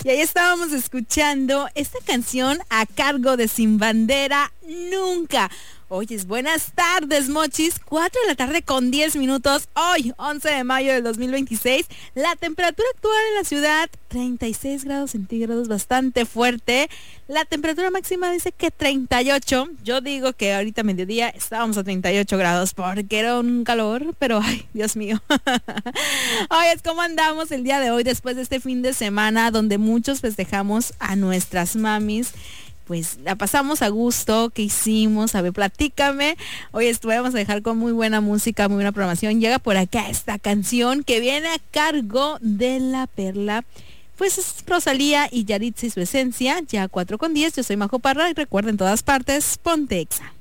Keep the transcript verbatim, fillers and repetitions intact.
Y ahí estábamos escuchando esta canción a cargo de Sin Bandera Nunca. Oyes, buenas tardes, mochis. cuatro de la tarde con diez minutos. Hoy, once de mayo del dos mil veintiséis. La temperatura actual en la ciudad, treinta y seis grados centígrados, bastante fuerte. La temperatura máxima dice que treinta y ocho. Yo digo que ahorita a mediodía estábamos a treinta y ocho grados porque era un calor, pero ay, Dios mío. Oyes, ¿cómo andamos el día de hoy después de este fin de semana donde muchos festejamos a nuestras mamis? Pues la pasamos a gusto. ¿Qué hicimos? A ver, platícame. Hoy estuvimos a dejar con muy buena música, muy buena programación. Llega por acá esta canción que viene a cargo de La Perla. Pues es Rosalía y Yaritza y su esencia. Ya cuatro con diez. Yo soy Majo Parra y recuerden, en todas partes, ponte Exa.